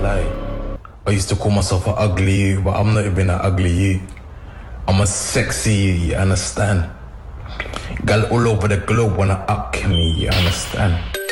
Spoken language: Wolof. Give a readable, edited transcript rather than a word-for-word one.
lie. I used to call myself an ugly you, but I'm not even an ugly you. I'm a sexy you, you understand? Girl all over the globe wanna up me, you understand?